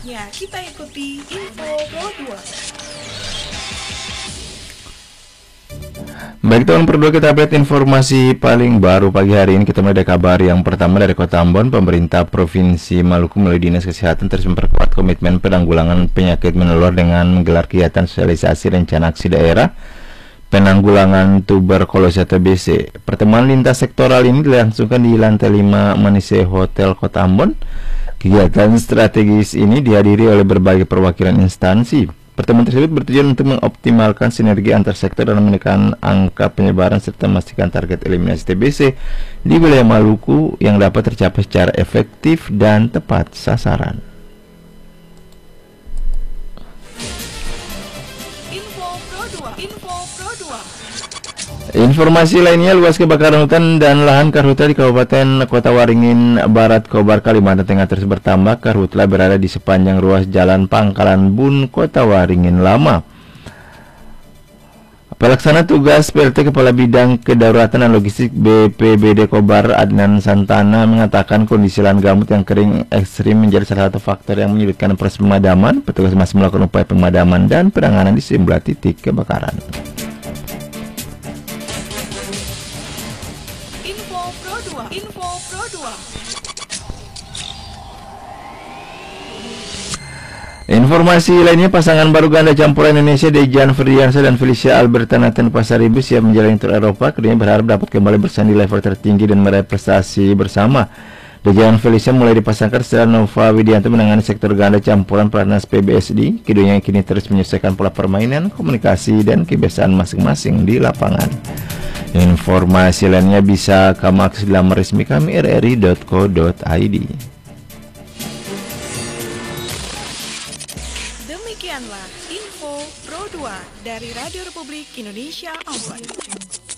Saatnya kita ikuti Info Pro 2. Baik tahun per 2 kita update informasi paling baru pagi hari ini. Kita mulai dari kabar yang pertama dari Kota Ambon. Pemerintah Provinsi Maluku melalui Dinas Kesehatan terus memperkuat komitmen penanggulangan penyakit menular dengan menggelar kegiatan sosialisasi rencana aksi daerah penanggulangan tuberkulosis TBC. Pertemuan lintas sektoral ini dilangsungkan di lantai 5 Manise Hotel Kota Ambon. Kegiatan strategis ini dihadiri oleh berbagai perwakilan instansi. Pertemuan tersebut bertujuan untuk mengoptimalkan sinergi antar sektor dalam menekan angka penyebaran serta memastikan target eliminasi TBC di wilayah Maluku yang dapat tercapai secara efektif dan tepat sasaran. Info Pro 2. Info Pro 2. Informasi lainnya, luas kebakaran hutan dan lahan karhutla di Kabupaten Kota Waringin Barat, Kobar, Kalimantan Tengah terus bertambah. Karhutla berada di sepanjang ruas Jalan Pangkalan Bun, Kota Waringin Lama. Pelaksana tugas PLT Kepala Bidang Kedaruratan dan Logistik BPBD Kobar, Adnan Santana, mengatakan kondisi lahan gambut yang kering ekstrim menjadi salah satu faktor yang menyulitkan proses pemadaman. Petugas masih melakukan upaya pemadaman dan penanganan di sejumlah titik kebakaran. Info Pro 2. Info Pro 2. Informasi lainnya, pasangan baru ganda campuran Indonesia Dejan Ferdiansyah dan Felicia Alberta Nathan Pasaribu siap menjalani tur Eropa. Keduanya berharap dapat kembali bersaing di level tertinggi dan meraih prestasi bersama. Dejan Felicia mulai dipasangkan setelah Nova Widianto menangani sektor ganda campuran pelatnas PBSD. Keduanya kini terus menyelesaikan pola permainan, komunikasi, dan kebiasaan masing-masing di lapangan. Informasi lainnya bisa kamu akses di laman resmi kami rri.co.id. Demikianlah Info Pro 2 dari Radio Republik Indonesia Ambon.